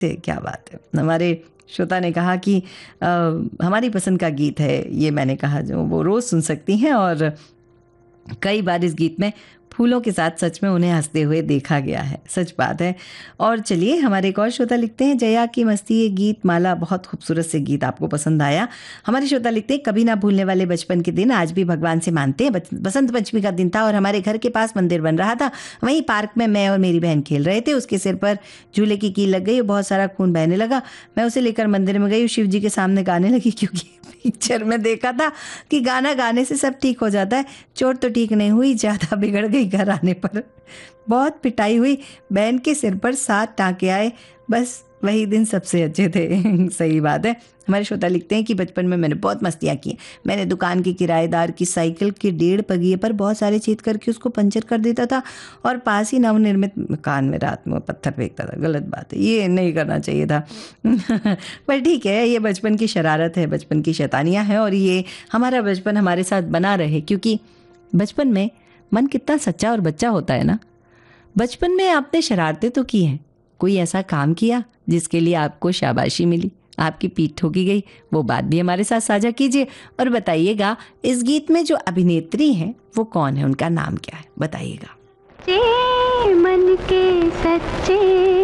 क्या बात है। हमारे श्रोता ने कहा कि हमारी पसंद का गीत है ये, मैंने कहा जो वो रोज़ सुन सकती हैं, और कई बार इस गीत में फूलों के साथ सच में उन्हें हंसते हुए देखा गया है, सच बात है। और चलिए हमारे एक और श्रोता लिखते हैं, जया की मस्ती ये गीत माला, बहुत खूबसूरत से गीत आपको पसंद आया। हमारे श्रोता लिखते हैं, कभी ना भूलने वाले बचपन के दिन, आज भी भगवान से मानते हैं। बसंत पंचमी का दिन था और हमारे घर के पास मंदिर बन रहा था। वहीं पार्क में मैं और मेरी बहन खेल रहे थे। उसके सिर पर झूले की कील लग गई और बहुत सारा खून बहने लगा। मैं उसे लेकर मंदिर में गई, शिव जी के सामने गाने लगी, क्योंकि पिक्चर में देखा था कि गाना गाने से सब ठीक हो जाता है। चोट तो ठीक नहीं हुई, ज़्यादा बिगड़ गई। घर आने पर बहुत पिटाई हुई, बहन के सिर पर 7 टाँके आए। बस वही दिन सबसे अच्छे थे। सही बात है। हमारे श्रोता लिखते हैं कि बचपन में मैंने बहुत मस्तियाँ की। मैंने दुकान के किराएदार की साइकिल के 1.5 पहिए पर बहुत सारे छेद करके उसको पंचर कर देता था और पास ही नवनिर्मित मकान में रात में पत्थर फेंकता था। गलत बात है, ये नहीं करना चाहिए था। पर ठीक है, ये बचपन की शरारत है, बचपन की शैतानियाँ हैं, और ये हमारा बचपन हमारे साथ बना रहे, क्योंकि बचपन में मन कितना सच्चा और बच्चा होता है ना। बचपन में आपने शरारतें तो की हैं, कोई ऐसा काम किया जिसके लिए आपको शाबाशी मिली, आपकी पीठ ठोकी गई, वो बात भी हमारे साथ साझा कीजिए और बताइएगा इस गीत में जो अभिनेत्री हैं वो कौन है, उनका नाम क्या है, बताइएगा। मन के सच्चे